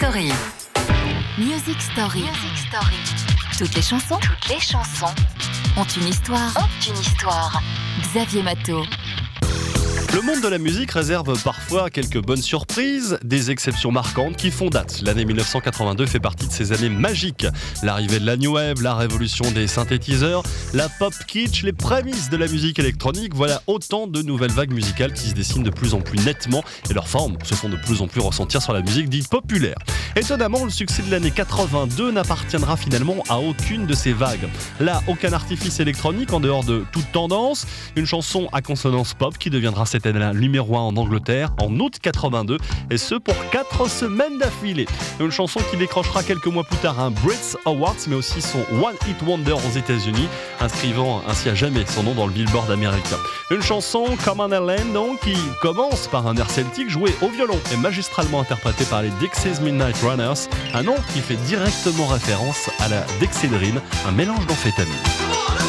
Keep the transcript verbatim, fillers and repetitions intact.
Story. Music Story. Music Story. Toutes les chansons, toutes les chansons ont une histoire. Ont une histoire. Xavier Matteau. Le monde de la musique réserve parfois quelques bonnes surprises, des exceptions marquantes qui font date. L'année dix-neuf cent quatre-vingt-deux fait partie de ces années magiques. L'arrivée de la New Wave, la révolution des synthétiseurs, la pop kitsch, les prémices de la musique électronique, voilà autant de nouvelles vagues musicales qui se dessinent de plus en plus nettement et leurs formes se font de plus en plus ressentir sur la musique dite populaire. Étonnamment, le succès de l'année quatre-vingt-deux n'appartiendra finalement à aucune de ces vagues. Là, aucun artifice électronique en dehors de toute tendance, une chanson à consonance pop qui deviendra cette année numéro un en Angleterre en août quatre-vingt-deux, et ce pour quatre semaines d'affilée. Une chanson qui décrochera quelques mois plus tard un Brit Awards, mais aussi son One Hit Wonder aux États-Unis, inscrivant ainsi à jamais son nom dans le Billboard américain. Une chanson Come on Ellen, donc, qui commence par un air celtique joué au violon et magistralement interprété par les Dixie's Midnight Runners, un nom qui fait directement référence à la dexédrine, un mélange d'amphétamine.